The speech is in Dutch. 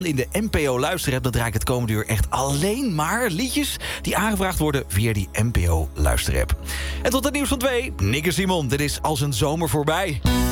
In de NPO Luisterapp, dan draai ik het komende uur echt alleen maar liedjes die aangevraagd worden via die NPO Luisterapp. En tot het nieuws van 2, Nick en Simon. Dit is Als een zomer voorbij.